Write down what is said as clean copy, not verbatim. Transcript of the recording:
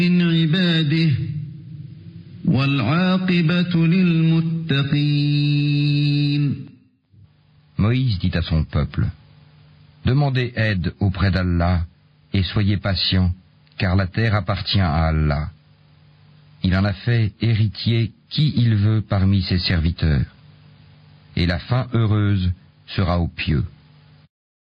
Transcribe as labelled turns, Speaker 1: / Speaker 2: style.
Speaker 1: من عباده والعاقبة للمتقين.
Speaker 2: Moïse dit à son peuple, demandez aide auprès d'Allah et soyez patients, car la terre appartient à Allah. Il en a fait héritier qui il veut parmi ses serviteurs. Et la fin heureuse sera aux pieux.